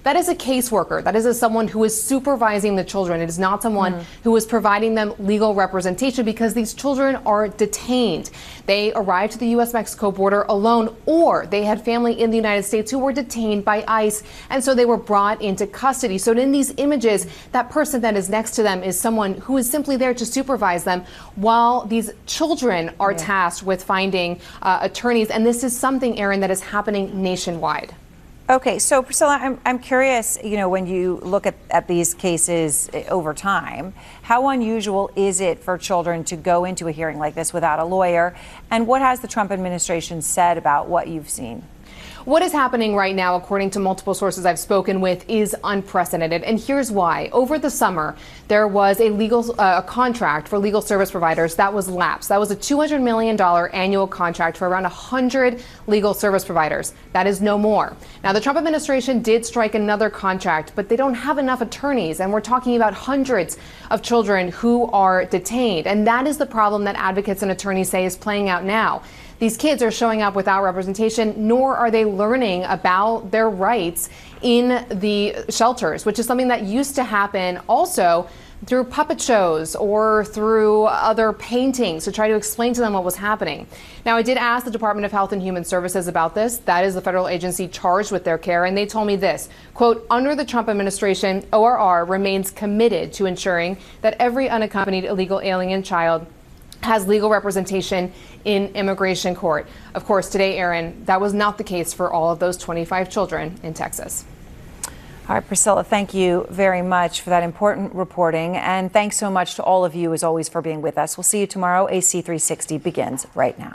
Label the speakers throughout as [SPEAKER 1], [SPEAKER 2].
[SPEAKER 1] that is a caseworker. That is someone who is supervising the children. It is not someone who is providing them legal representation, because these children are detained. They arrived to the U.S.-Mexico border alone, or they had family in the United States who were detained by ICE, and so they were brought into custody. So in these images, that person that is next to them is someone who is simply there to supervise them, while these children are tasked with finding attorneys. And this is something, Aaron, that is happening nationwide.
[SPEAKER 2] Okay, so Priscilla, I'm curious, when you look at these cases over time, how unusual is it for children to go into a hearing like this without a lawyer? And what has the Trump administration said about what you've seen?
[SPEAKER 1] What is happening right now, according to multiple sources I've spoken with, is unprecedented. And here's why. Over the summer, there was a contract for legal service providers that was lapsed. That was a $200 million annual contract for around 100 legal service providers. That is no more. Now, the Trump administration did strike another contract, but they don't have enough attorneys. And we're talking about hundreds of children who are detained. And that is the problem that advocates and attorneys say is playing out now. These kids are showing up without representation, nor are they learning about their rights in the shelters, which is something that used to happen also through puppet shows or through other paintings to try to explain to them what was happening. Now, I did ask the Department of Health and Human Services about this. That is the federal agency charged with their care, and they told me this, quote, under the Trump administration, ORR remains committed to ensuring that every unaccompanied illegal alien child has legal representation in immigration court. Of course, today, Aaron, that was not the case for all of those 25 children in Texas.
[SPEAKER 2] All right, Priscilla, thank you very much for that important reporting. And thanks so much to all of you, as always, for being with us. We'll see you tomorrow. AC 360 begins right now.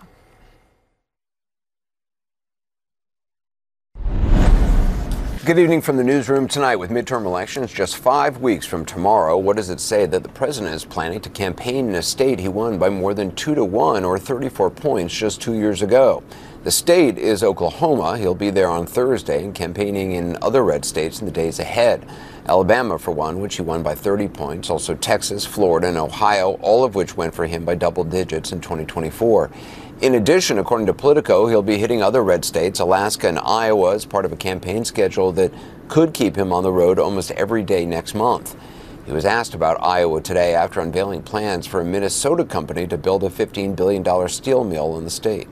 [SPEAKER 3] Good evening from the newsroom tonight. With midterm elections just 5 weeks from tomorrow, what does it say that the president is planning to campaign in a state he won by more than 2-1 or 34 points just 2 years ago? The state is Oklahoma. He'll be there on Thursday and campaigning in other red states in the days ahead. Alabama, for one, which he won by 30 points. Also Texas, Florida, and Ohio, all of which went for him by double digits in 2024. In addition, according to Politico, he'll be hitting other red states, Alaska and Iowa, as part of a campaign schedule that could keep him on the road almost every day next month. He was asked about Iowa today after unveiling plans for a Minnesota company to build a $15 billion steel mill in the state.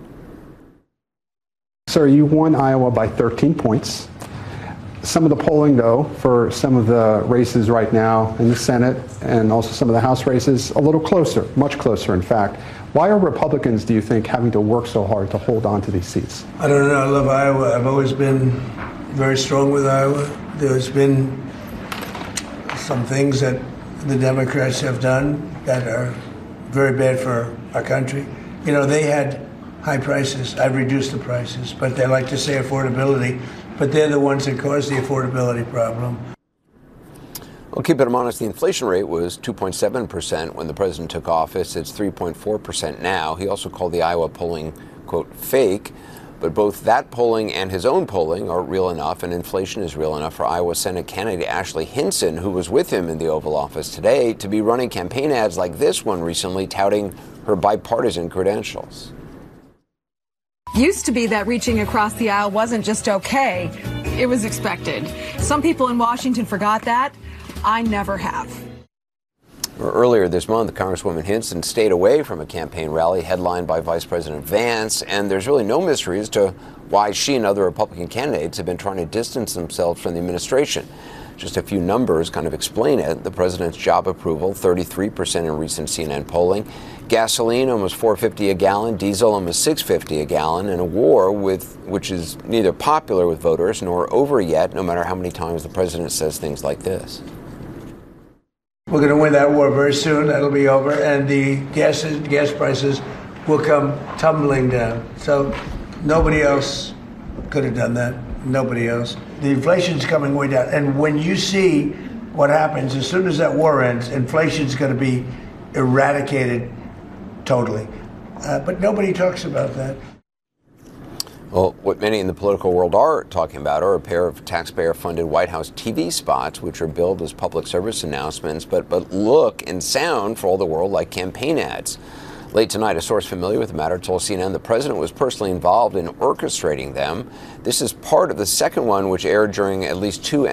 [SPEAKER 4] Sir, you won Iowa by 13 points. Some of the polling, though, for some of the races right now in the Senate and also some of the House races, a little closer, much closer, in fact. Why are Republicans, do you think, having to work so hard to hold on to these seats?
[SPEAKER 5] I don't know. I love Iowa. I've always been very strong with Iowa. There's been some things that the Democrats have done that are very bad for our country. They had high prices. I've reduced the prices, but they like to say affordability. But they're the ones that caused the affordability problem.
[SPEAKER 3] Well, keep it honest, the inflation rate was 2.7% when the president took office. It's 3.4% now. He also called the Iowa polling, quote, fake. But both that polling and his own polling are real enough, and inflation is real enough for Iowa Senate candidate Ashley Hinson, who was with him in the Oval Office today, to be running campaign ads like this one recently, touting her bipartisan credentials.
[SPEAKER 6] Used to be that reaching across the aisle wasn't just okay, it was expected. Some people in Washington forgot that. I never have.
[SPEAKER 3] Earlier this month, Congresswoman Hinson stayed away from a campaign rally headlined by Vice President Vance, and there's really no mystery as to why she and other Republican candidates have been trying to distance themselves from the administration. Just a few numbers kind of explain it. The president's job approval, 33% in recent CNN polling. Gasoline, almost $4.50 a gallon. Diesel, almost $6.50 a gallon. And a war which is neither popular with voters nor over yet, no matter how many times the president says things like this.
[SPEAKER 5] We're going to win that war very soon. That'll be over. And the gas prices will come tumbling down. So nobody else could have done that. Nobody else. The inflation's coming way down. And when you see what happens, as soon as that war ends, inflation's going to be eradicated totally. But nobody talks about that.
[SPEAKER 3] Well, what many in the political world are talking about are a pair of taxpayer-funded White House TV spots, which are billed as public service announcements, but look and sound for all the world like campaign ads. Late tonight, a source familiar with the matter told CNN the president was personally involved in orchestrating them. This is part of the second one, which aired during at least two